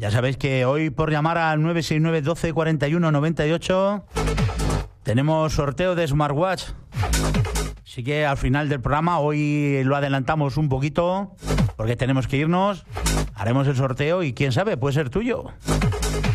Ya sabéis que hoy por llamar al 969 12 41 98 tenemos sorteo de smartwatch. Así que al final del programa, hoy lo adelantamos un poquito porque tenemos que irnos. Haremos el sorteo y quién sabe, puede ser tuyo.